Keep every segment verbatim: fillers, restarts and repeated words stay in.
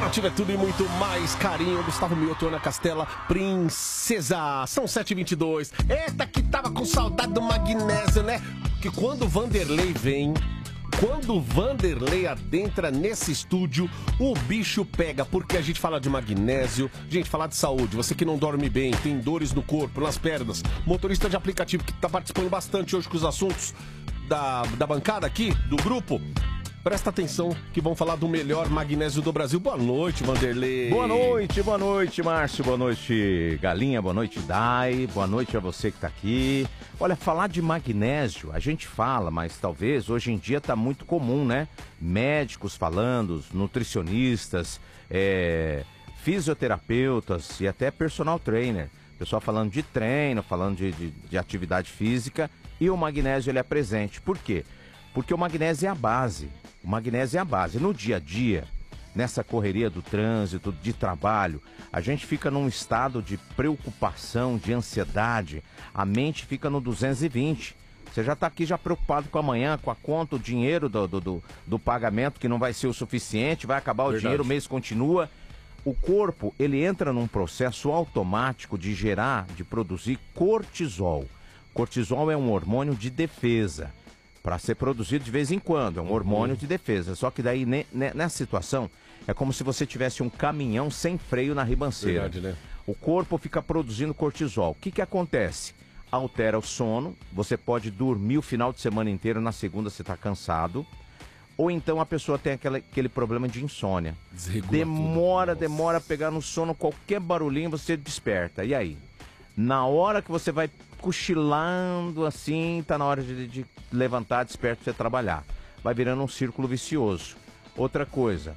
Nativa é tudo e muito mais carinho. Gustavo Mioto, Ana Castela, Princesa. São sete e vinte e dois. Eita, que tava com saudade do magnésio, né? Que quando o Vanderlei vem, quando o Vanderlei adentra nesse estúdio, o bicho pega. Porque a gente fala de magnésio, gente, falar de saúde. Você que não dorme bem, tem dores no corpo, nas pernas. Motorista de aplicativo que tá participando bastante hoje com os assuntos da, da bancada aqui, do grupo. Presta atenção que vão falar do melhor magnésio do Brasil. Boa noite, Vanderlei. Boa noite, boa noite, Márcio. Boa noite, Galinha. Boa noite, Dai. Boa noite a você que está aqui. Olha, falar de magnésio, a gente fala, mas talvez hoje em dia está muito comum, né? Médicos falando, nutricionistas, é, fisioterapeutas e até personal trainer. Pessoal falando de treino, falando de, de, de atividade física, e o magnésio ele é presente. Por quê? Porque o magnésio é a base. O magnésio é a base. No dia a dia, nessa correria do trânsito, de trabalho, a gente fica num estado de preocupação, de ansiedade. A mente fica no duzentos e vinte. Você já está aqui já preocupado com amanhã, com a conta, o dinheiro do, do, do, do pagamento que não vai ser o suficiente, vai acabar o Verdade. dinheiro, o mês continua. O corpo, ele entra num processo automático de gerar, de produzir cortisol. Cortisol é um hormônio de defesa, para ser produzido de vez em quando, é um hormônio de defesa. Só que daí, ne, ne, nessa situação, é como se você tivesse um caminhão sem freio na ribanceira. Verdade, né? O corpo fica produzindo cortisol. O que que acontece? Altera o sono, você pode dormir o final de semana inteiro, na segunda você está cansado. Ou então a pessoa tem aquela, aquele problema de insônia. Desregula Demora, tudo. demora a pegar no sono, qualquer barulhinho você desperta. E aí? Na hora que você vai cochilando assim, tá na hora de, de levantar, desperto pra você trabalhar. Vai virando um círculo vicioso. Outra coisa,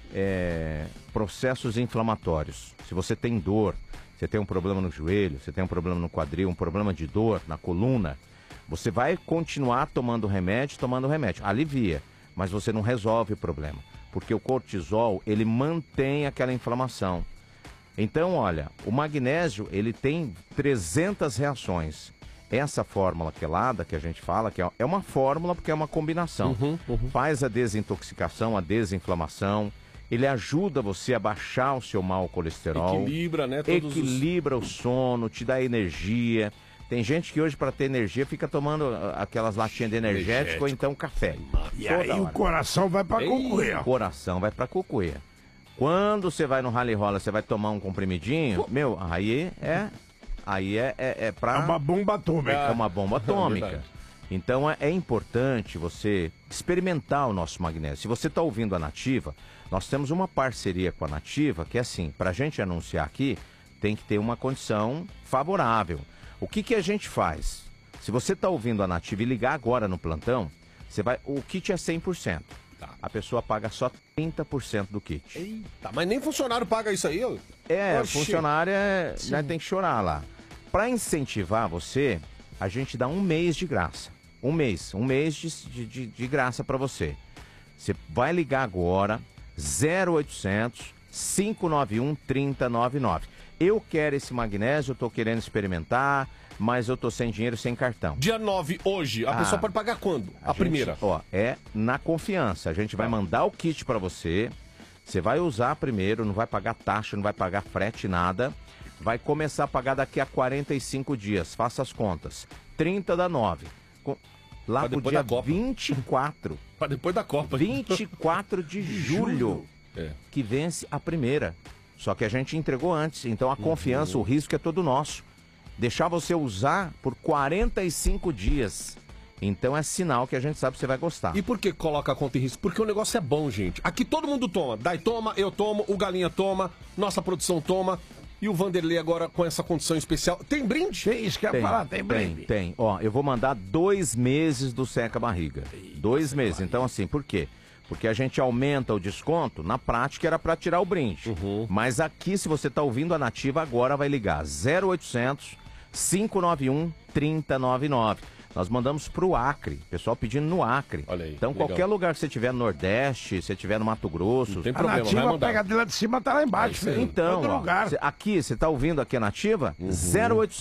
é, processos inflamatórios. Se você tem dor, você tem um problema no joelho, você tem um problema no quadril, um problema de dor na coluna, você vai continuar tomando remédio, tomando remédio. Alivia, mas você não resolve o problema. Porque o cortisol, ele mantém aquela inflamação. Então, olha, o magnésio, ele tem trezentas reações. Essa fórmula quelada que a gente fala, que é uma fórmula porque é uma combinação. Uhum, uhum. Faz a desintoxicação, a desinflamação. Ele ajuda você a baixar o seu mau colesterol. Equilibra, né? Todos Equilibra os... o sono, te dá energia. Tem gente que hoje, para ter energia, fica tomando aquelas latinhas de energético, Energético. ou então café. E Toda aí hora. o coração vai pra concorrer. O coração vai pra cucuia. Quando você vai no rally rola, você vai tomar um comprimidinho, meu, aí é, aí é, é, é pra... É uma bomba atômica. É uma bomba atômica. Verdade. Então é, é importante você experimentar o nosso magnésio. Se você está ouvindo a Nativa, nós temos uma parceria com a Nativa, que é assim, pra gente anunciar aqui, tem que ter uma condição favorável. O que que a gente faz? Se você está ouvindo a Nativa e ligar agora no plantão, você vai, o kit é cem por cento. Tá. A pessoa paga só trinta por cento do kit. Eita, mas nem funcionário paga isso aí, ó. É, Oxi. funcionário é, né, tem que chorar lá. Para incentivar você, a gente dá um mês de graça. Um mês, um mês de, de, de graça para você. Você vai ligar agora, zero oitocentos, cinco nove um, três zero nove nove. Eu quero esse magnésio, eu tô querendo experimentar, mas eu tô sem dinheiro, sem cartão. Dia nove, hoje, a Ah. pessoa pode pagar quando? A, gente, primeira. Ó, é na confiança. A gente vai mandar o kit para você. Você vai usar primeiro, não vai pagar taxa, não vai pagar frete, nada. Vai começar a pagar daqui a quarenta e cinco dias. Faça as contas. trinta da nove. Com... Lá Pra pro depois dia da Copa. vinte e quatro. Pra depois da Copa. vinte e quatro de julho É. que vence a primeira. Só que a gente entregou antes. Então a confiança, o risco é todo nosso. Deixar você usar por quarenta e cinco dias. Então é sinal que a gente sabe que você vai gostar. E por que coloca a conta em risco? Porque o negócio é bom, gente. Aqui todo mundo toma. Dai toma, eu tomo, o Galinha toma, nossa produção toma. E o Vanderlei agora com essa condição especial. Tem brinde? Tem isso que eu ia falar, tem brinde. Tem, tem. Ó, eu vou mandar dois meses do Seca Barriga. Dois meses. Então, assim, por quê? Porque a gente aumenta o desconto, na prática era para tirar o brinde. Uhum. Mas aqui, se você tá ouvindo a Nativa, agora vai ligar zero oitocentos, cinco nove um, três zero nove nove. Nós mandamos pro Acre, pessoal pedindo no Acre. Olha aí, então, legal. qualquer lugar que você tiver no Nordeste, se você estiver no Mato Grosso... Não tem A problema, vai nativa mandar. pega de lá de cima, tá lá embaixo, É isso aí. filho. Então, Todo ó, lugar. cê- aqui, você tá ouvindo aqui a Nativa? zero oitocentos